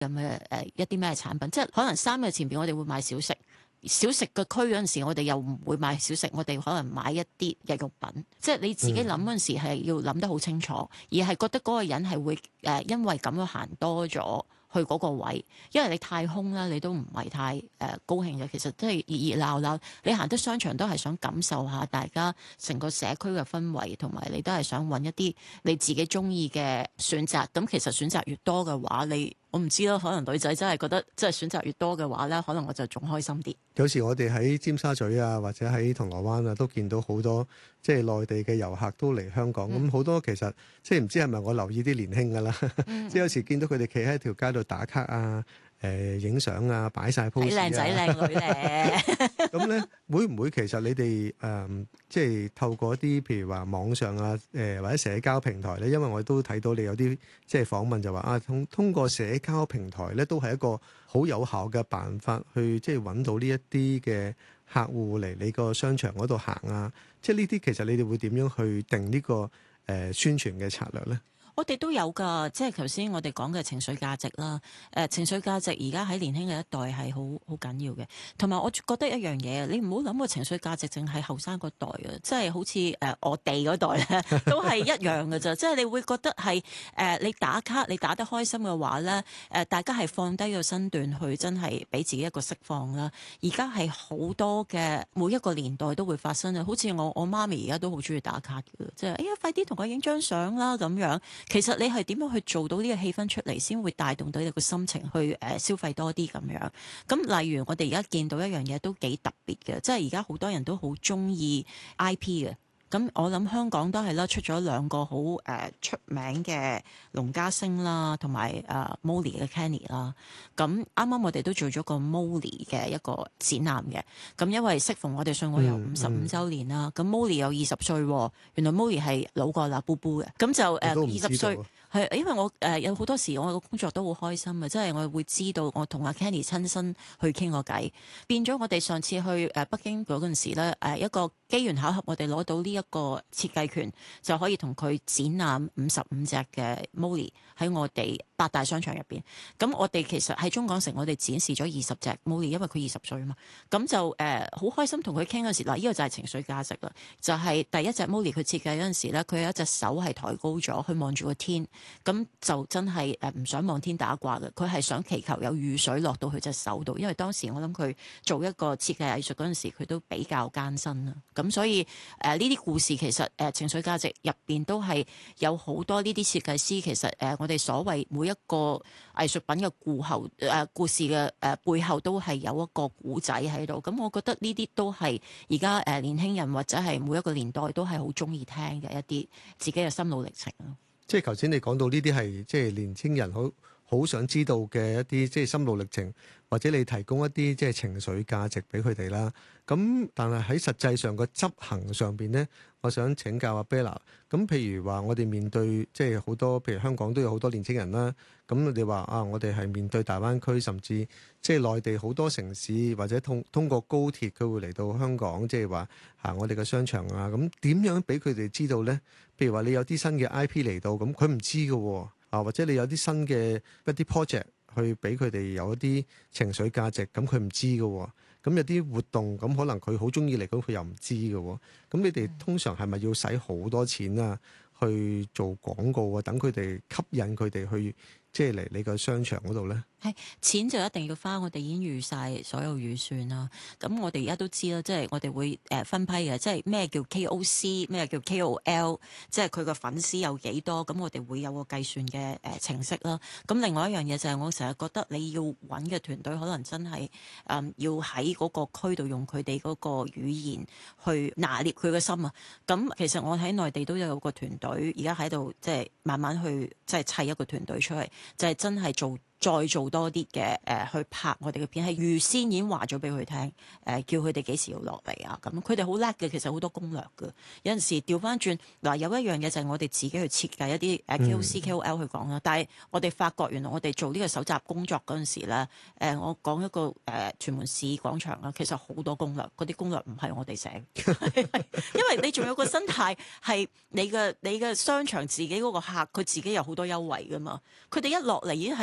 咁嘅一啲咩產品，即係可能3日前邊我哋會買小食。小食嘅區嗰陣時，我哋又唔會買小食，我哋可能買一啲日用品。即係你自己諗嗰陣時係要諗得好清楚，而係覺得嗰個人係會因為咁樣行多咗去嗰個位，因為你太空啦，你都唔係太高興嘅。其實都係熱熱鬧鬧，你行得商場都係想感受下大家成個社區嘅氛圍，同埋你都係想揾一啲你自己中意嘅選擇。咁其實選擇越多嘅話，我唔知啦，可能女仔真係覺得即係選擇越多嘅話咧，可能我就仲開心啲。 有時我哋喺尖沙咀啊，或者喺銅鑼灣啊，都見到好多即係內地嘅遊客都嚟香港。咁好多其實即係唔知係咪我留意啲年輕㗎啦，即係有時見到佢哋企喺條街度打卡啊、影相啊、擺晒 pose 啊， 睇靚仔靚女咧。 咁咧會唔會其實你哋即係透過一啲譬如話網上啊或者社交平台咧？因為我都睇到你有啲即係訪問就話啊，通過社交平台咧都係一個好有效嘅辦法去即係揾到呢一啲嘅客戶嚟你個商場嗰度行啊！即係呢啲其實你哋會點樣去定呢個宣傳嘅策略咧？ 我哋都有㗎，即係頭先我哋講嘅情緒價值啦。情緒價值而家喺年輕嘅一代係好緊要嘅，同埋我覺得一樣嘢，你唔好諗個情緒價值淨係後生嗰代啊，即係好似我哋嗰代咧都係一樣㗎咋。即係你會覺得係你打卡你打得開心嘅話咧，大家係放低個身段去真係俾自己一個釋放啦。而家係好多嘅每一個年代都會發生啊，好似我媽咪而家都好中意打卡嘅，即係哎呀快啲同我影張相啦咁樣。其實你係點樣去做到呢個氣氛出嚟，先會帶動到你個心情去消費多啲咁樣。咁例如我哋而家見到一樣嘢都幾特別嘅，即係而家好多人都好中意 IP 嘅。咁我諗香港都係啦，出咗2個好出名嘅農家星啦，同埋Molly 嘅 Kenny 啦。咁啱啱我哋都做咗個 Molly 嘅一個展覽嘅。咁因為適逢我哋信我有55週年啦，咁 Molly 有20歲喎，原來 Molly 係老過啦 Boo 嘅。咁就20歲。係，因為我有好多時我個工作都好開心啊，即係我會知道我同阿 Kenny 親身去傾個偈，變咗我哋上次去北京嗰陣時咧，一個機緣巧合，我哋攞到呢一個設計權，就可以同佢展覽55隻嘅 Molly 喺我哋8大商場入邊。咁我哋其實喺中港城，我哋展示咗20隻 Molly，因為佢20歲啊嘛。咁就好開心同佢傾嗰時，嗱呢個就係情緒價值啦。就係第一隻 Molly 佢設計嗰陣時咧，佢有一隻手係抬高咗，去望住個天。咁就真係唔想望天打卦嘅，佢係想祈求有雨水落到佢隻手度，因為當時我諗佢做一個設計藝術嗰陣時，佢都比較艱辛啦。咁所以呢啲故事其實情緒價值入邊都係有好多呢啲設計師，其實我哋所謂每一個藝術品嘅故事嘅背後都係有一個故仔喺度。咁我覺得呢啲都係而家年輕人或者係每一個年代都係好中意聽嘅一啲自己嘅心路歷程咯。 即係頭先你講到呢啲係即係年青人好想知道嘅一啲即係心路歷程，或者你提供一啲即係情緒價值俾佢哋啦。咁但係喺實際上個執行上邊咧，我想請教阿 Bella。咁譬如話我哋面對即係好多，譬如香港都有好多年青人啦。咁你哋話啊，我哋係面對大灣區，甚至即係內地好多城市，或者通過高鐵佢會嚟到香港，即係話行我哋嘅商場啊。咁點樣俾佢哋知道咧？譬如話你有啲新嘅 IP 嚟到，咁佢唔知㗎喎。啊，或者你有啲新嘅一啲 project 去俾佢哋有一啲情緒價值，咁佢唔知嘅喎。咁有啲活動，咁可能佢好中意嚟，咁佢又唔知嘅喎。咁你哋通常係咪要使好多錢啊，去做廣告啊，等佢哋吸引佢哋去即係嚟你個商場嗰度咧？ 係錢就一定要花，我哋已經預晒所有預算啦。咁我哋而家都知啦，即係我哋會分批嘅，即係咩叫 KOC， 咩叫 KOL， 即係佢個粉絲有幾多，咁我哋會有個計算嘅程式啦。咁另外一樣嘢就係我成日覺得你要揾嘅團隊，可能真係要喺嗰個區度用佢哋嗰個語言去拿捏佢嘅心啊。咁其實我喺內地都有個團隊，而家喺度即係慢慢去即係砌一個團隊出嚟，就係真係再做多啲嘅去拍我哋嘅片，係預先已經話咗俾佢聽，叫佢哋幾時要落嚟啊。咁佢哋好叻嘅，其實好多攻略嘅。有陣時調翻轉嗱，有一樣嘢就係我哋自己去設計一啲KOC、KOL 去講啦。但係我哋發覺原來我哋做呢個搜集工作嗰陣時咧，我講一個屯門市廣場啦，其實好多攻略，嗰啲攻略唔係我哋寫，因為你仲有個生態係你嘅商場自己嗰個客，佢自己有好多優惠噶嘛。佢哋一落嚟已經係攻略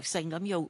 性咁要